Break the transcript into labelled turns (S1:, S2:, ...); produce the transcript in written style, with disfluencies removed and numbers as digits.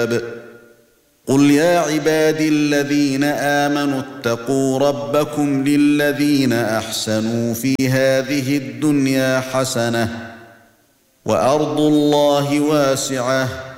S1: الألباب قل يا عبادي الذين آمنوا اتقوا ربكم للذين أحسنوا في هذه الدنيا حسنة وأرض الله واسعة